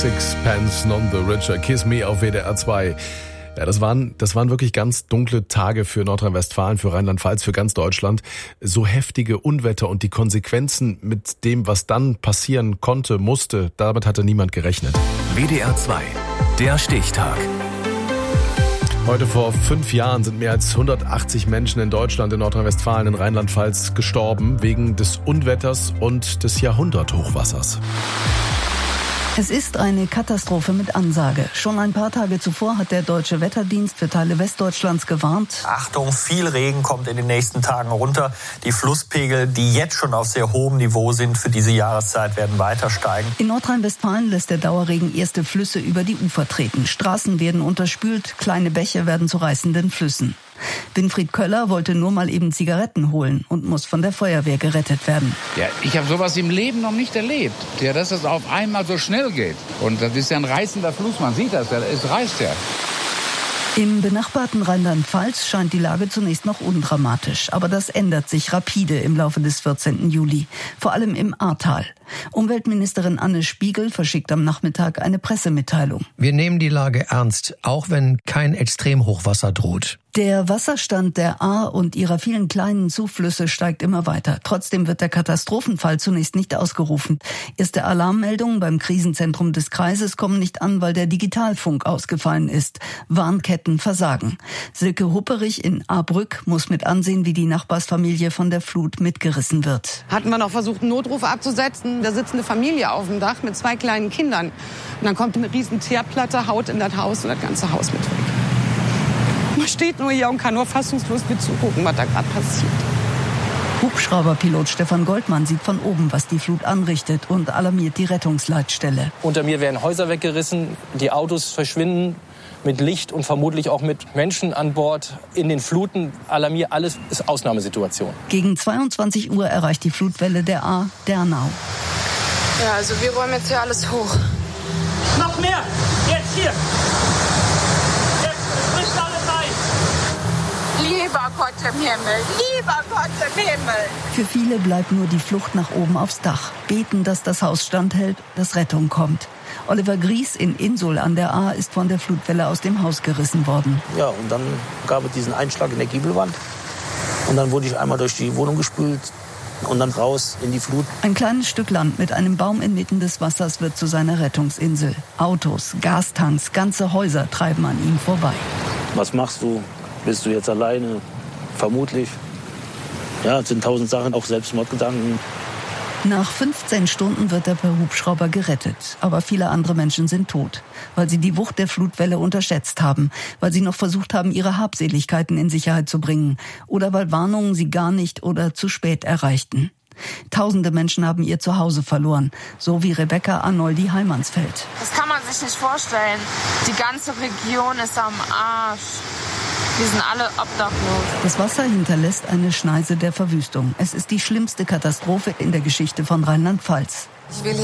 Sixpence None the Richer, Kiss Me auf WDR 2. Ja, das waren wirklich ganz dunkle Tage für Nordrhein-Westfalen, für Rheinland-Pfalz, für ganz Deutschland. So heftige Unwetter und die Konsequenzen mit dem, was dann passieren konnte, musste, damit hatte niemand gerechnet. WDR 2, der Stichtag. Heute vor 5 Jahren sind mehr als 180 Menschen in Deutschland, in Nordrhein-Westfalen, in Rheinland-Pfalz gestorben wegen des Unwetters und des Jahrhunderthochwassers. Es ist eine Katastrophe mit Ansage. Schon ein paar Tage zuvor hat der Deutsche Wetterdienst für Teile Westdeutschlands gewarnt. Achtung, viel Regen kommt in den nächsten Tagen runter. Die Flusspegel, die jetzt schon auf sehr hohem Niveau sind für diese Jahreszeit, werden weiter steigen. In Nordrhein-Westfalen lässt der Dauerregen erste Flüsse über die Ufer treten. Straßen werden unterspült, kleine Bäche werden zu reißenden Flüssen. Winfried Köller wollte nur mal eben Zigaretten holen und muss von der Feuerwehr gerettet werden. Ja, ich habe sowas im Leben noch nicht erlebt, ja, dass es auf einmal so schnell geht. Und das ist ja ein reißender Fluss, man sieht das, es reißt ja. Im benachbarten Rheinland-Pfalz scheint die Lage zunächst noch undramatisch. Aber das ändert sich rapide im Laufe des 14. Juli. Vor allem im Ahrtal. Umweltministerin Anne Spiegel verschickt am Nachmittag eine Pressemitteilung. Wir nehmen die Lage ernst, auch wenn kein Extremhochwasser droht. Der Wasserstand der Ahr und ihrer vielen kleinen Zuflüsse steigt immer weiter. Trotzdem wird der Katastrophenfall zunächst nicht ausgerufen. Erste Alarmmeldungen beim Krisenzentrum des Kreises kommen nicht an, weil der Digitalfunk ausgefallen ist. Warnketten versagen. Silke Hupperich in Ahrbrück muss mit ansehen, wie die Nachbarsfamilie von der Flut mitgerissen wird. Hatten wir noch versucht, einen Notruf abzusetzen. Da sitzt eine Familie auf dem Dach mit 2 kleinen Kindern. Und dann kommt eine riesen Teerplatte, haut in das Haus und das ganze Haus mit weg. Man steht nur hier und kann nur fassungslos mit zugucken, was da gerade passiert. Hubschrauberpilot Stefan Goldmann sieht von oben, was die Flut anrichtet und alarmiert die Rettungsleitstelle. Unter mir werden Häuser weggerissen, die Autos verschwinden mit Licht und vermutlich auch mit Menschen an Bord in den Fluten. Alarmier, alles ist Ausnahmesituation. Gegen 22 Uhr erreicht die Flutwelle der Ahr Dernau. Ja, also wir räumen jetzt hier alles hoch. Noch mehr! Jetzt hier! Jetzt bricht alles ein! Lieber Gott im Himmel! Lieber Gott im Himmel! Für viele bleibt nur die Flucht nach oben aufs Dach. Beten, dass das Haus standhält, dass Rettung kommt. Oliver Gries in Insul an der Ahr ist von der Flutwelle aus dem Haus gerissen worden. Ja, und dann gab es diesen Einschlag in der Giebelwand. Und dann wurde ich einmal durch die Wohnung gespült und dann raus in die Flut. Ein kleines Stück Land mit einem Baum inmitten des Wassers wird zu seiner Rettungsinsel. Autos, Gastanks, ganze Häuser treiben an ihm vorbei. Was machst du? Bist du jetzt alleine? Vermutlich. Ja, es sind 1000 Sachen, auch Selbstmordgedanken. Nach 15 Stunden wird er per Hubschrauber gerettet. Aber viele andere Menschen sind tot, weil sie die Wucht der Flutwelle unterschätzt haben, weil sie noch versucht haben, ihre Habseligkeiten in Sicherheit zu bringen oder weil Warnungen sie gar nicht oder zu spät erreichten. Tausende Menschen haben ihr Zuhause verloren, so wie Rebecca Arnoldi-Heimansfeld. Das kann man sich nicht vorstellen. Die ganze Region ist am Arsch. Wir sind alle obdachlos. Das Wasser hinterlässt eine Schneise der Verwüstung. Es ist die schlimmste Katastrophe in der Geschichte von Rheinland-Pfalz. Ich will